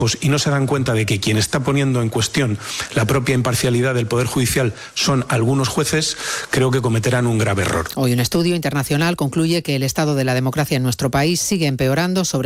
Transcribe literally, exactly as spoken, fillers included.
y no se dan cuenta de que quien está poniendo en cuestión la propia imparcialidad del Poder Judicial son algunos jueces, creo que cometerán un grave error. Hoy un estudio internacional concluye que el estado de la democracia en nuestro país sigue empeorando, sobre